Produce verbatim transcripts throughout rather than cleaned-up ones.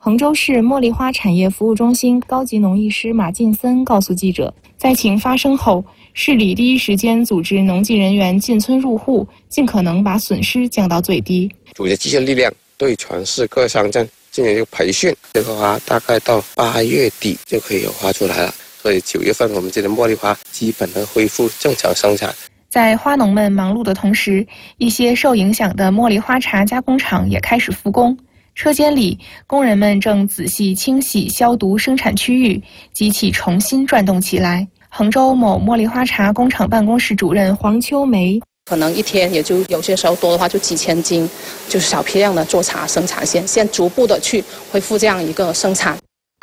杭州市茉莉花产业服务中心高级农艺师马进森告诉记者，灾情发生后，市里第一时间组织农技人员进村入户，尽可能把损失降到最低。 组织机械力量对全市各乡镇进行一个培训，这个花大概到八月底就可以有花出来了，所以九月份我们这的茉莉花基本的恢复正常生产。 在花农们忙碌的同时，一些受影响的茉莉花茶加工厂也开始复工。车间里，工人们正仔细清洗、消毒生产区域，机器重新转动起来。杭州某茉莉花茶工厂办公室主任黄秋梅， 可能一天也就有些时候多的话就几千斤，就是小批量的做茶生产线，现逐步的去恢复这样一个生产。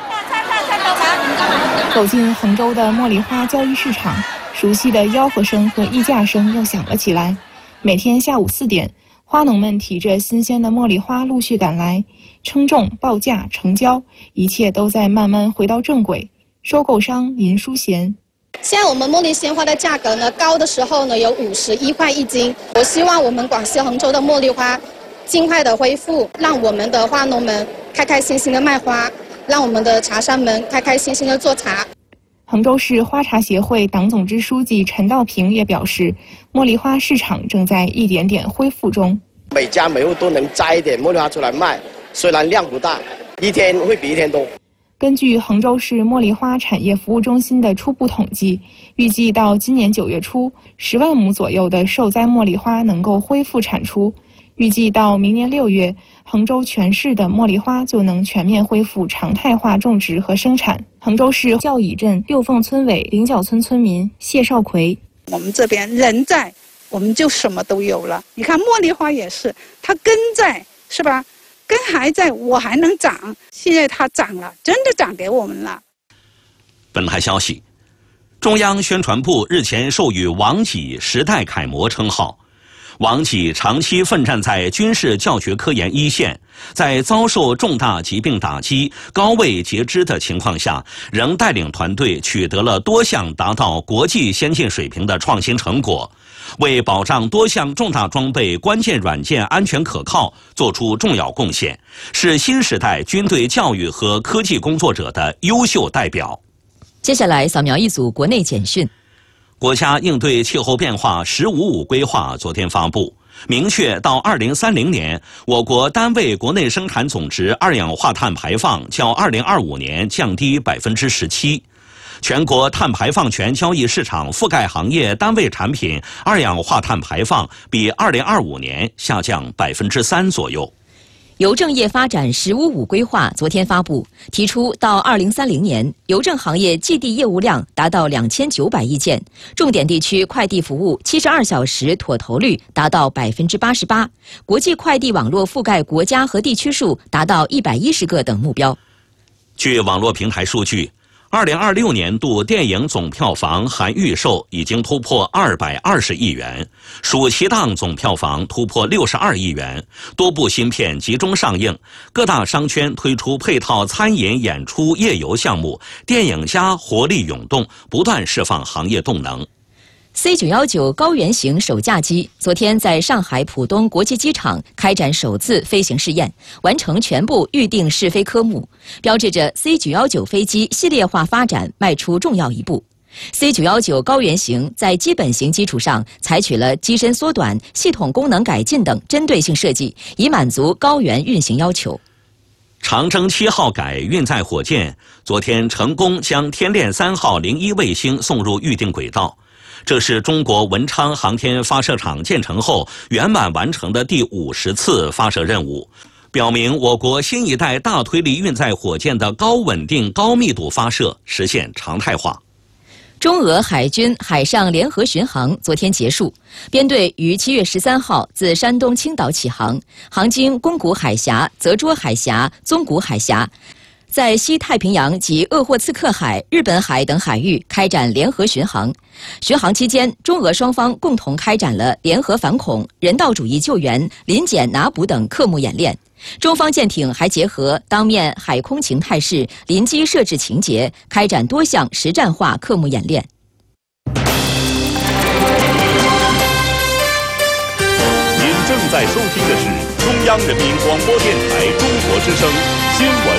走进杭州的茉莉花交易市场，熟悉的吆喝声和议价声又响了起来。每天下午四点，花农们提着新鲜的茉莉花陆续赶来，称重、报价、成交，一切都在慢慢回到正轨。收购商林淑贤， 现在我们茉莉鲜花的价格呢，高的时候呢有五十一块一斤。我希望我们广西杭州的茉莉花尽快的恢复，让我们的花农们开开心心的卖花，让我们的茶商们开开心心的做茶。 杭州市花茶协会党总支书记陈道平也表示，茉莉花市场正在一点点恢复中。 每家每户都能摘一点茉莉花出来卖，虽然量不大，一天会比一天多。 根据杭州市茉莉花产业服务中心的初步统计，预计到今年九月初，十万亩左右的受灾茉莉花能够恢复产出。预计到明年六月，杭州全市的茉莉花就能全面恢复常态化种植和生产。杭州市教乙镇六凤村委菱角村村民谢少奎， 我们这边人在，我们就什么都有了。你看茉莉花也是，它根在，是吧？根还在，我还能长。现在它长了，真的长给我们了。 本台消息，中央宣传部日前授予王济时代楷模称号。王济长期奋战在军事教学科研一线，在遭受重大疾病打击、高位截肢的情况下，仍带领团队取得了多项达到国际先进水平的创新成果，为保障多项重大装备关键软件安全可靠做出重要贡献，是新时代军队教育和科技工作者的优秀代表。 接下来扫描一组国内简讯。 国家应对气候变化“十五五”规划昨天发布，明确到二零三零年，我国单位国内生产总值二氧化碳排放较二零二五年降低百分之十七。全国碳排放权交易市场覆盖行业单位产品二氧化碳排放比二零二五年下降百分之三左右。 邮政业发展“十五五”规划昨天发布，提出到二零三零年，邮政行业寄递业务量达到两千九百亿件，重点地区快递服务七十二小时妥投率达到百分之八十八，国际快递网络覆盖国家和地区数达到一百一十个等目标。 据网络平台数据，二零二六年度电影总票房含预售已经突破二百二十亿元，暑期档总票房突破六十二亿元，多部新片集中上映，各大商圈推出配套餐饮、演出、夜游项目，电影家活力涌动，不断释放行业动能。 C 九一九高原型首架机昨天在上海浦东国际机场开展首次飞行试验，完成全部预定试飞科目，标志着 C 九一九飞机系列化发展迈出重要一步。C 九一九高原型在基本型基础上采取了机身缩短、系统功能改进等针对性设计，以满足高原运行要求。 长征七号改运载火箭昨天成功将天链三号零一卫星送入预定轨道。这是中国文昌航天发射场建成后圆满完成的第五十次发射任务，表明我国新一代大推力运载火箭的高稳定、高密度发射实现常态化。 中俄海军海上联合巡航昨天结束，编队于七月十三号自山东青岛起航，航经宫古海峡、泽捉海峡、宗谷海峡，在西太平洋及鄂霍次克海、日本海等海域开展联合巡航。巡航期间，中俄双方共同开展了联合反恐、人道主义救援、临检拿捕等科目演练。中方舰艇还结合当面海空情态势、临机设置情节，开展多项实战化科目演练。 您正在收听的是中央人民广播电台中国之声新闻